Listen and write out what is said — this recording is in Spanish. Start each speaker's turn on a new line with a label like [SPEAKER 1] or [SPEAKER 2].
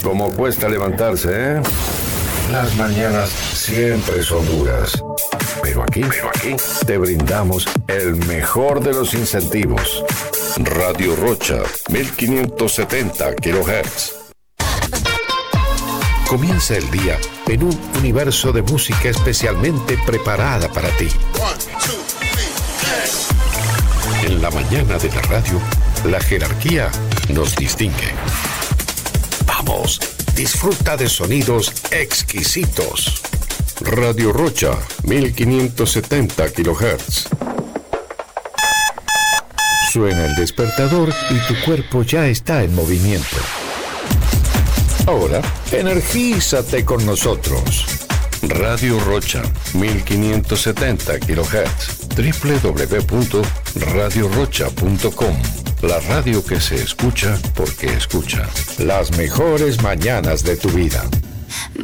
[SPEAKER 1] Cómo cuesta levantarse, ¿eh? Las mañanas siempre son duras. Pero aquí te brindamos el mejor de los incentivos. Radio Rocha, 1570 kHz. Comienza el día en un universo de música especialmente preparada para ti. En la mañana de la radio, la jerarquía nos distingue. Vamos, disfruta de sonidos exquisitos. Radio Rocha, 1570 kHz. Suena el despertador y tu cuerpo ya está en movimiento. Ahora, energízate con nosotros. Radio Rocha, 1570 kHz. www.radiorocha.com. La radio que se escucha porque escucha. Las mejores mañanas de tu vida.